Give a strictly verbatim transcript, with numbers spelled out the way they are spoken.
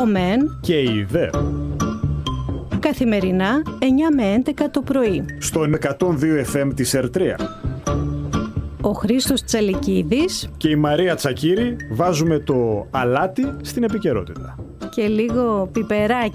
ο ΜΕΝ και η ΔΕ. Καθημερινά εννιά με έντεκα το πρωί. Στον εκατόν δύο εφ εμ της Ερτρέα. Ο Χρήστος Τσαλικίδης και η Μαρία Τσακύρη βάζουμε το αλάτι στην επικαιρότητα. Και λίγο πιπεράκι